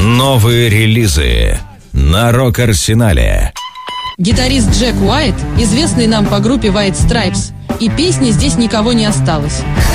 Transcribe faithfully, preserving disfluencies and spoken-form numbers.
Новые релизы на Рок-Арсенале. Гитарист Джек Уайт, известный нам по группе White Stripes, и песни «Здесь никого не осталось».